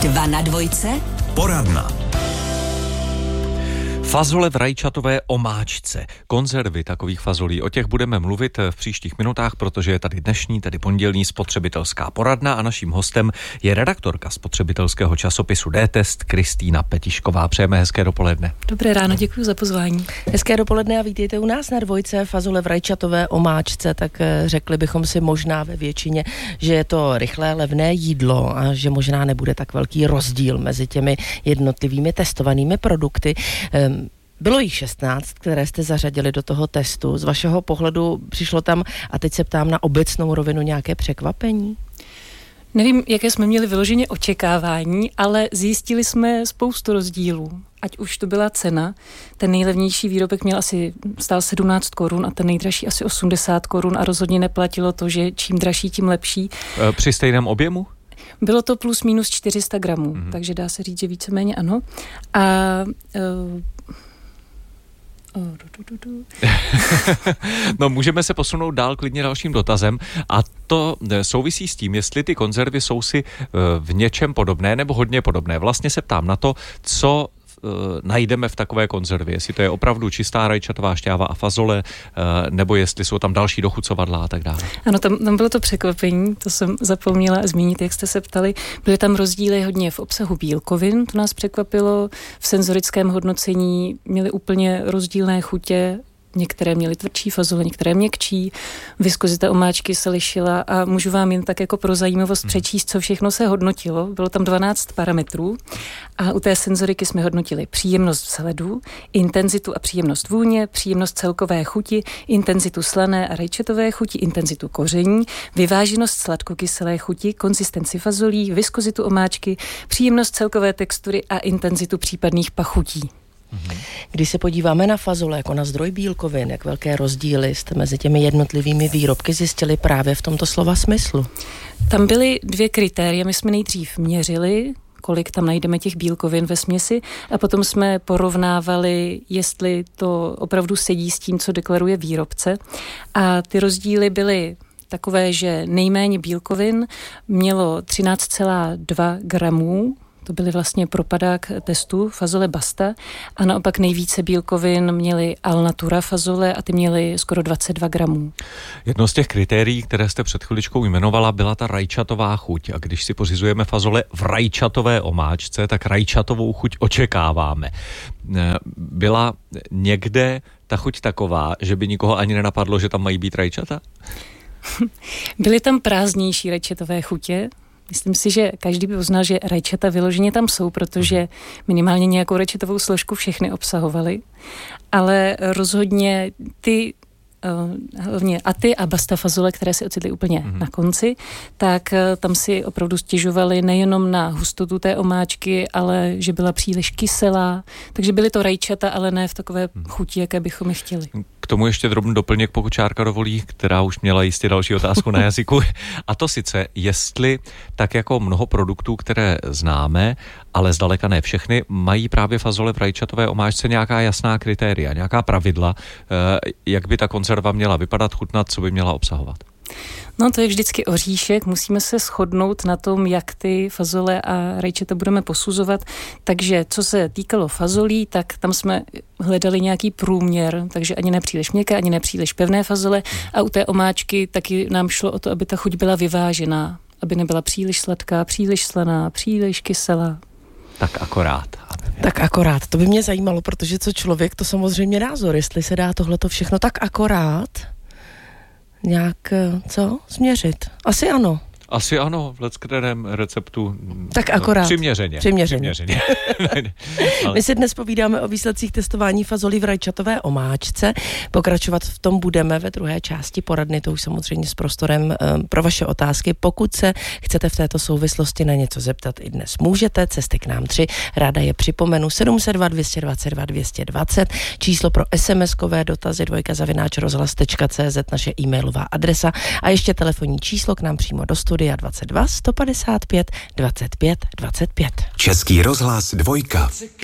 2 na dvojce. Poradna. Fazole v rajčatové omáčce. Konzervy takových fazolí, o těch budeme mluvit v příštích minutách, protože je tady dnešní, tedy pondělní spotřebitelská poradna a naším hostem je redaktorka spotřebitelského časopisu D-Test Kristýna Petišková. Přejeme hezké dopoledne. Dobré ráno, děkuji za pozvání. Hezké dopoledne a vítejte u nás na dvojce. Fazole v rajčatové omáčce, tak řekli bychom si možná ve většině, že je to rychlé, levné jídlo a že možná nebude tak velký rozdíl mezi těmi jednotlivými testovanými produkty. Bylo jich 16, které jste zařadili do toho testu. Z vašeho pohledu přišlo tam, a teď se ptám na obecnou rovinu, nějaké překvapení? Nevím, jaké jsme měli vyloženě očekávání, ale zjistili jsme spoustu rozdílů. Ať už to byla cena, ten nejlevnější výrobek stál 17 korun a ten nejdražší asi 80 korun a rozhodně neplatilo to, že čím dražší, tím lepší. Při stejném objemu? Bylo to plus minus 400 gramů, takže dá se říct, že víceméně ano. A No, můžeme se posunout dál klidně dalším dotazem a to souvisí s tím, jestli ty konzervy jsou si v něčem podobné nebo hodně podobné. Vlastně se ptám na to, co najdeme v takové konzervě, jestli to je opravdu čistá rajčatová šťáva a fazole, nebo jestli jsou tam další dochucovadla a tak dále. Ano, tam bylo to překvapení, to jsem zapomněla zmínit, jak jste se ptali. Byly tam rozdíly hodně v obsahu bílkovin, to nás překvapilo, v senzorickém hodnocení měly úplně rozdílné chutě. Některé měly tvrdší fazole, některé měkčí, viskozita omáčky se lišila a můžu vám jen tak jako pro zajímavost přečíst, co všechno se hodnotilo. Bylo tam 12 parametrů a u té senzoriky jsme hodnotili příjemnost vzhledu, intenzitu a příjemnost vůně, příjemnost celkové chuti, intenzitu slané a rajčatové chuti, intenzitu koření, vyváženost sladkokyselé chuti, konzistenci fazolí, viskozitu omáčky, příjemnost celkové textury a intenzitu případných pachutí. Když se podíváme na fazole jako na zdroj bílkovin, jak velké rozdíly jste mezi těmi jednotlivými výrobky zjistili právě v tomto slova smyslu? Tam byly 2 kritéria. My jsme nejdřív měřili, kolik tam najdeme těch bílkovin ve směsi a potom jsme porovnávali, jestli to opravdu sedí s tím, co deklaruje výrobce. A ty rozdíly byly takové, že nejméně bílkovin mělo 13,2 gramů, to byly vlastně propadák testu fazole Basta a naopak nejvíce bílkovin měly Alnatura fazole a ty měly skoro 22 gramů. Jedno z těch kritérií, které jste před chviličkou jmenovala, byla ta rajčatová chuť. A když si pořizujeme fazole v rajčatové omáčce, tak rajčatovou chuť očekáváme. Byla někde ta chuť taková, že by nikoho ani nenapadlo, že tam mají být rajčata? Byly tam prázdnější rajčatové chutě. Myslím si, že každý by uznal, že rajčata vyloženě tam jsou, protože minimálně nějakou rajčatovou složku všechny obsahovaly. Ale rozhodně hlavně Aty a Basta fazole, které se ocitly úplně na konci, tak tam si opravdu stěžovali nejenom na hustotu té omáčky, ale že byla příliš kyselá. Takže byly to rajčata, ale ne v takové chuti, jaké bychom je chtěli. K tomu ještě drobný doplněk, pokud Čárka dovolí, která už měla jistě další otázku na jazyku. A to sice, jestli tak jako mnoho produktů, které známe, ale zdaleka ne všechny, mají právě fazole v rajčatové omáčce nějaká jasná kritéria, nějaká pravidla, jak by ta konzerva měla vypadat, chutnat, co by měla obsahovat. No to je vždycky oříšek, musíme se shodnout na tom, jak ty fazole a rajčata budeme posuzovat, takže co se týkalo fazolí, tak tam jsme hledali nějaký průměr, takže ani nepříliš měkké, ani nepříliš pevné fazole a u té omáčky taky nám šlo o to, aby ta chuť byla vyvážená, aby nebyla příliš sladká, příliš slaná, příliš kyselá. Tak akorát. Tak akorát, to by mě zajímalo, protože co člověk, to samozřejmě názor, jestli se dá tohleto všechno tak akorát nějak, změřit. Asi ano. Asi ano, v leckterém receptu. Tak akorát. Přiměřeně. My si dnes povídáme o výsledcích testování fazolí v rajčatové omáčce. Pokračovat v tom budeme ve druhé části poradny, to už samozřejmě s prostorem pro vaše otázky. Pokud se chcete v této souvislosti na něco zeptat i dnes můžete, cesty k nám 3. Ráda je připomenu 702 222 220, číslo pro SMS-kové dotazy dvojka@rozhlas.cz, naše e-mailová adresa a ještě telefonní číslo k nám přímo do studia 22 155 25 25. Český rozhlas 2.